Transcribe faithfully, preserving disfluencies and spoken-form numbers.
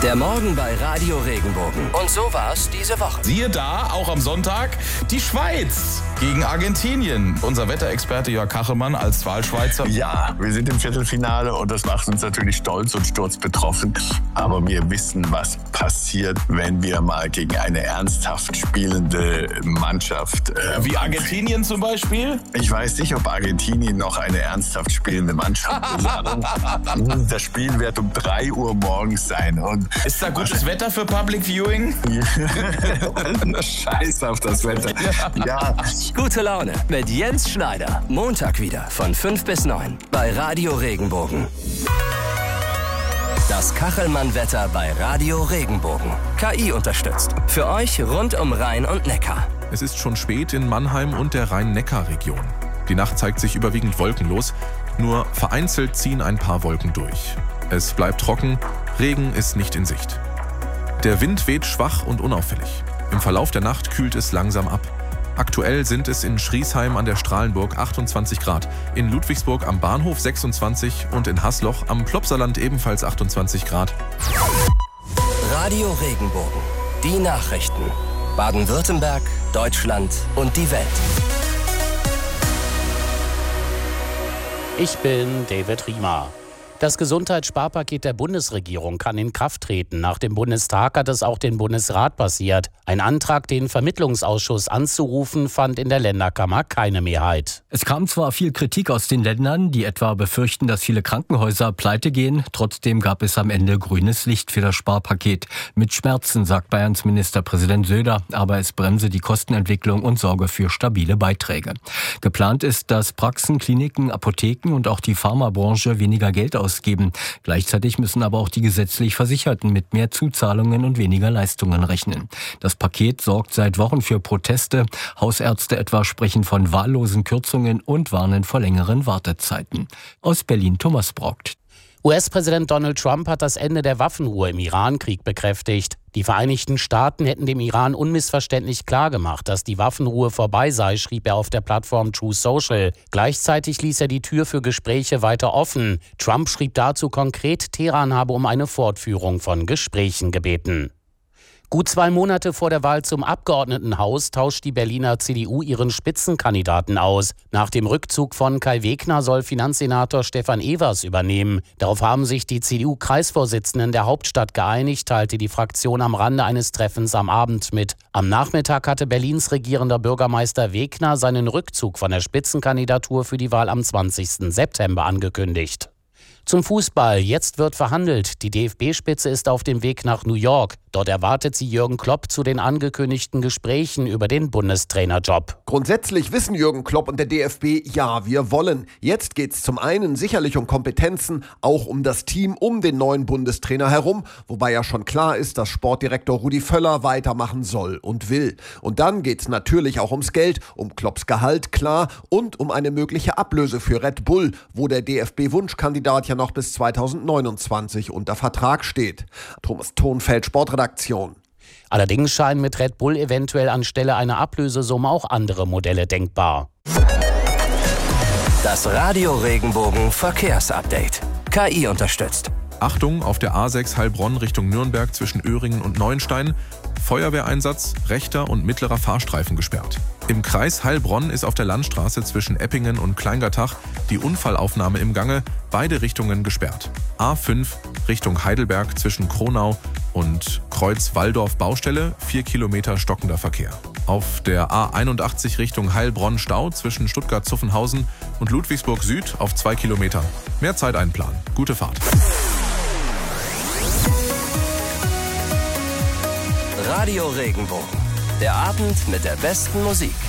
Der Morgen bei Radio Regenbogen. Und so war's diese Woche. Siehe da, auch am Sonntag, die Schweiz gegen Argentinien. Unser Wetterexperte Jörg Kachelmann als Wahlschweizer. Ja, wir sind im Viertelfinale und das macht uns natürlich stolz und sturzbetroffen. Aber wir wissen, was passiert, wenn wir mal gegen eine ernsthaft spielende Mannschaft... Äh, Wie Argentinien zum Beispiel? Ich weiß nicht, ob Argentinien noch eine ernsthaft spielende Mannschaft ist. Das Spiel wird um drei Uhr morgens sein. Und ist da gutes Wetter für Public Viewing? Scheiß auf das Wetter. Ja. Gute Laune mit Jens Schneider. Montag wieder von fünf bis neun bei Radio Regenbogen. Das Kachelmann-Wetter bei Radio Regenbogen. K I unterstützt. Für euch rund um Rhein und Neckar. Es ist schon spät in Mannheim und der Rhein-Neckar-Region. Die Nacht zeigt sich überwiegend wolkenlos. Nur vereinzelt ziehen ein paar Wolken durch. Es bleibt trocken, Regen ist nicht in Sicht. Der Wind weht schwach und unauffällig. Im Verlauf der Nacht kühlt es langsam ab. Aktuell sind es in Schriesheim an der Strahlenburg achtundzwanzig Grad, in Ludwigsburg am Bahnhof sechsundzwanzig und in Hasloch am Plopsaland ebenfalls achtundzwanzig Grad. Radio Regenbogen. Die Nachrichten. Baden-Württemberg, Deutschland und die Welt. Ich bin David Riemer. Das Gesundheitssparpaket der Bundesregierung kann in Kraft treten. Nach dem Bundestag hat es auch den Bundesrat passiert. Ein Antrag, den Vermittlungsausschuss anzurufen, fand in der Länderkammer keine Mehrheit. Es kam zwar viel Kritik aus den Ländern, die etwa befürchten, dass viele Krankenhäuser pleite gehen. Trotzdem gab es am Ende grünes Licht für das Sparpaket. Mit Schmerzen, sagt Bayerns Ministerpräsident Söder, aber es bremse die Kostenentwicklung und sorge für stabile Beiträge. Geplant ist, dass Praxen, Kliniken, Apotheken und auch die Pharmabranche weniger Geld ausgeben. ausgeben. Gleichzeitig müssen aber auch die gesetzlich Versicherten mit mehr Zuzahlungen und weniger Leistungen rechnen. Das Paket sorgt seit Wochen für Proteste. Hausärzte etwa sprechen von wahllosen Kürzungen und warnen vor längeren Wartezeiten. Aus Berlin Thomas Brockt. U S-Präsident Donald Trump hat das Ende der Waffenruhe im Iran-Krieg bekräftigt. Die Vereinigten Staaten hätten dem Iran unmissverständlich klargemacht, dass die Waffenruhe vorbei sei, schrieb er auf der Plattform Truth Social. Gleichzeitig ließ er die Tür für Gespräche weiter offen. Trump schrieb dazu konkret, Teheran habe um eine Fortführung von Gesprächen gebeten. Gut zwei Monate vor der Wahl zum Abgeordnetenhaus tauscht die Berliner C D U ihren Spitzenkandidaten aus. Nach dem Rückzug von Kai Wegner soll Finanzsenator Stefan Evers übernehmen. Darauf haben sich die C D U-Kreisvorsitzenden der Hauptstadt geeinigt, teilte die Fraktion am Rande eines Treffens am Abend mit. Am Nachmittag hatte Berlins regierender Bürgermeister Wegner seinen Rückzug von der Spitzenkandidatur für die Wahl am zwanzigsten September angekündigt. Zum Fußball. Jetzt wird verhandelt. Die D F B-Spitze ist auf dem Weg nach New York. Dort erwartet sie Jürgen Klopp zu den angekündigten Gesprächen über den Bundestrainerjob. Grundsätzlich wissen Jürgen Klopp und der D F B, ja, wir wollen. Jetzt geht's zum einen sicherlich um Kompetenzen, auch um das Team um den neuen Bundestrainer herum, wobei ja schon klar ist, dass Sportdirektor Rudi Völler weitermachen soll und will. Und dann geht's natürlich auch ums Geld, um Klopps Gehalt, klar, und um eine mögliche Ablöse für Red Bull, wo der D F B-Wunschkandidat ja noch bis zweitausendneunundzwanzig unter Vertrag steht. Thomas Thonfeld, Sportredaktion. Allerdings scheinen mit Red Bull eventuell anstelle einer Ablösesumme auch andere Modelle denkbar. Das Radio Regenbogen Verkehrsupdate. K I unterstützt. Achtung, auf der A sechs Heilbronn Richtung Nürnberg zwischen Öhringen und Neuenstein. Feuerwehreinsatz, rechter und mittlerer Fahrstreifen gesperrt. Im Kreis Heilbronn ist auf der Landstraße zwischen Eppingen und Kleingartach die Unfallaufnahme im Gange, beide Richtungen gesperrt. A fünf Richtung Heidelberg zwischen Kronau und Kreuz Walldorf Baustelle, vier Kilometer stockender Verkehr. Auf der A einundachtzig Richtung Heilbronn Stau zwischen Stuttgart-Zuffenhausen und Ludwigsburg Süd auf zwei Kilometer. Mehr Zeit einplanen. Gute Fahrt. Radio Regenbogen. Der Abend mit der besten Musik.